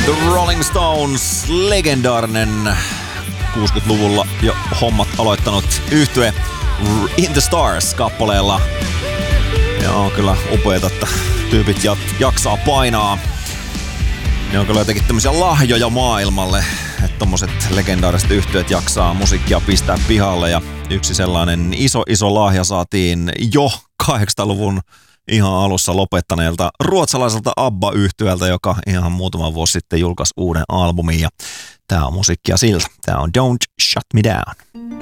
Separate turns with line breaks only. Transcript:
Rolling Stones, legendaarinen 60-luvulla jo hommat aloittanut yhtye In the Stars-kappaleella. Ja on kyllä upeeta, että tyypit jaksaa painaa. Ne on kyllä jotenkin tämmöisiä lahjoja maailmalle, että tommoset legendaariset yhtyeet jaksaa musiikkia pistää pihalle. Ja yksi sellainen iso lahja saatiin jo 80-luvun ihan alussa lopettaneelta ruotsalaiselta ABBA-yhtyöltä, joka ihan muutama vuosi sitten julkaisi uuden albumin. Ja tää on musiikkia siltä. Tää on Don't Shut Me Down.